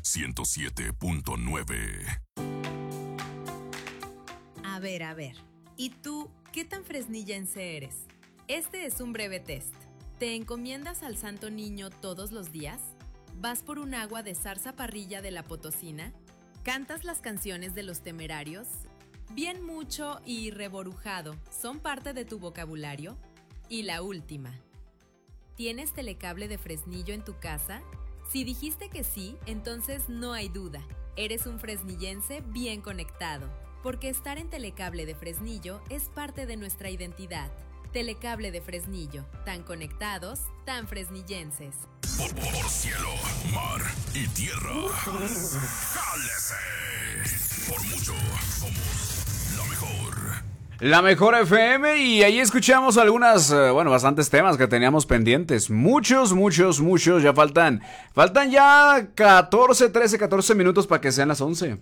107.9. A ver. ¿Y tú qué tan fresnillense eres? Este es un breve test. ¿Te encomiendas al Santo Niño todos los días? ¿Vas por un agua de zarza parrilla de la Potosina? ¿Cantas las canciones de los Temerarios? ¿Bien mucho y reborujado son parte de tu vocabulario? Y la última. ¿Tienes telecable de Fresnillo en tu casa? Si dijiste que sí, entonces no hay duda. Eres un fresnillense bien conectado, porque estar en Telecable de Fresnillo es parte de nuestra identidad. Telecable de Fresnillo, tan conectados, tan fresnillenses. Por cielo, mar y tierra. ¡Jálese! Por mucho somos la mejor. La mejor FM, y ahí escuchamos bastantes temas que teníamos pendientes. Muchos, ya faltan ya 14 minutos para que sean las 11.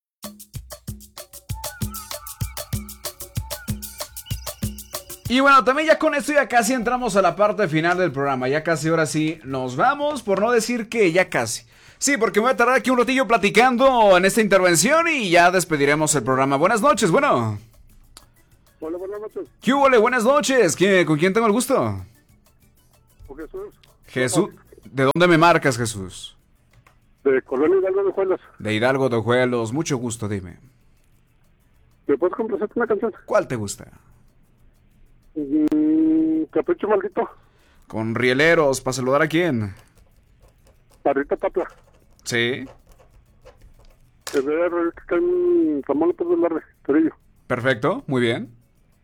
Y bueno, también ya con esto ya casi entramos a la parte final del programa. Ya casi, ahora sí, nos vamos, por no decir que ya casi. Sí, porque me voy a tardar aquí un ratillo platicando en esta intervención y ya despediremos el programa. Buenas noches, bueno. Hola, buenas noches. ¿Qué hubo? Buenas noches. ¿Con quién tengo el gusto? Con Jesús. Jesús. ¿De dónde me marcas, Jesús? De Colonia Hidalgo de Ojuelos. De Hidalgo de Ojuelos. Mucho gusto, dime. ¿Me puedes complacerte una canción? ¿Cuál te gusta? Capricho Maldito. Con Rieleros, ¿para saludar a quién? A Rita Tapia. Sí. Que cae en Ramón López Velarde, Torillo. Perfecto, muy bien.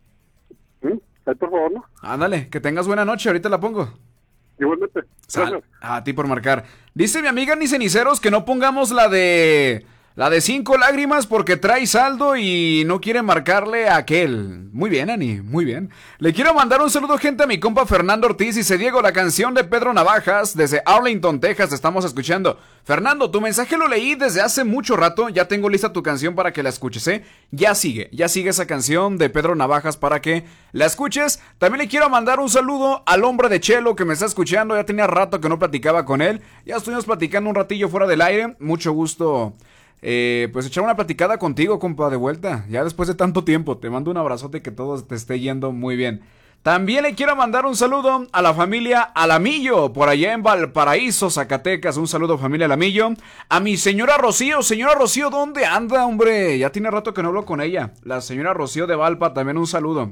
Ahí, por favor, ¿no? Ándale, que tengas buena noche, ahorita la pongo. Igualmente. A ti por marcar. Dice mi amiga Ni Ceniceros que no pongamos la de 5 lágrimas porque trae saldo y no quiere marcarle a aquel. Muy bien, Ani, muy bien. Le quiero mandar un saludo, gente, a mi compa Fernando Ortiz. Dice Diego, la canción de Pedro Navajas desde Arlington, Texas, te estamos escuchando. Fernando, tu mensaje lo leí desde hace mucho rato. Ya tengo lista tu canción para que la escuches, ¿eh? Ya sigue esa canción de Pedro Navajas para que la escuches. También le quiero mandar un saludo al hombre de Chelo que me está escuchando. Ya tenía rato que no platicaba con él. Ya estuvimos platicando un ratillo fuera del aire. Mucho gusto. Pues echar una platicada contigo, compa, de vuelta. Ya después de tanto tiempo, te mando un abrazote, que todo te esté yendo muy bien. También le quiero mandar un saludo a la familia Alamillo, por allá en Valparaíso, Zacatecas. Un saludo, familia Alamillo. A mi señora Rocío, ¿dónde anda, hombre? Ya tiene rato que no hablo con ella. La señora Rocío de Valpa, también un saludo.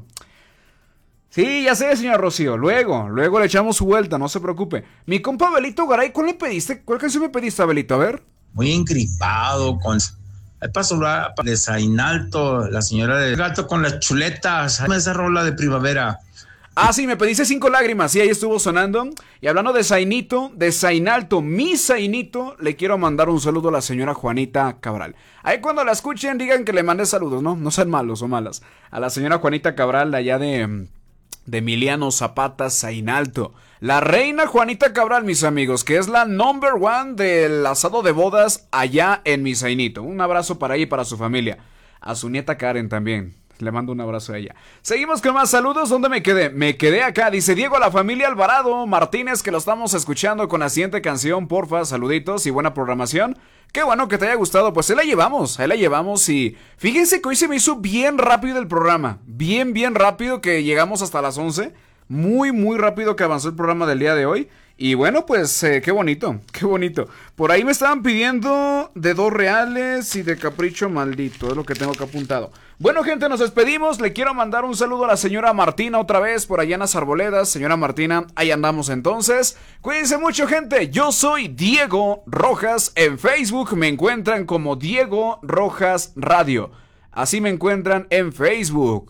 Sí, ya sé, señora Rocío, luego le echamos su vuelta, no se preocupe. Mi compa Belito Garay, ¿cuál le pediste? ¿Cuál canción me pediste, Belito? A ver. Muy engripado, hay para hablar de Zainalto, la señora de Gato con las chuletas, esa rola de primavera. Ah, sí, me pediste 5 lágrimas, sí, ahí estuvo sonando. Y hablando de Zainalto, mi Zainito, le quiero mandar un saludo a la señora Juanita Cabral. Ahí cuando la escuchen digan que le mandé saludos, ¿no? No sean malos o malas. A la señora Juanita Cabral, allá de Emiliano Zapata, Zainalto. La reina Juanita Cabral, mis amigos, que es la number one del asado de bodas allá en mi Zainito. Un abrazo para ella y para su familia. A su nieta Karen también. Le mando un abrazo a ella. Seguimos con más saludos. ¿Dónde me quedé? Me quedé acá. Dice Diego, a la familia Alvarado Martínez, que lo estamos escuchando con la siguiente canción. Porfa, saluditos y buena programación. Qué bueno que te haya gustado. Pues ahí la llevamos y fíjense que hoy se me hizo bien rápido el programa. Bien rápido, que llegamos hasta las 11. Muy rápido que avanzó el programa del día de hoy. Y bueno, pues qué bonito. Por ahí me estaban pidiendo de 2 reales y de Capricho Maldito. Es lo que tengo que apuntado. Bueno, gente, nos despedimos. Le quiero mandar un saludo a la señora Martina otra vez por allá en las Arboledas. Señora Martina, ahí andamos entonces. Cuídense mucho, gente. Yo soy Diego Rojas. En Facebook me encuentran como Diego Rojas Radio. Así me encuentran en Facebook.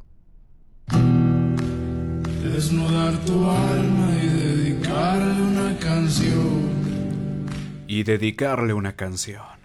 Desnudar tu alma y dedicarle una canción. Y dedicarle una canción.